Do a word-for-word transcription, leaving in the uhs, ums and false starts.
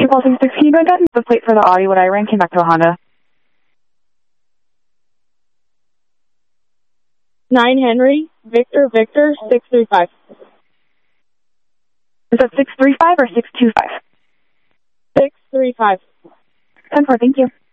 you, Paul six six. Can you go ahead and the plate for the Audi? What I ran came back to a Honda. nine Henry, Victor, Victor, six three five. Is that six three five or six two five? six three five. ten four, thank you.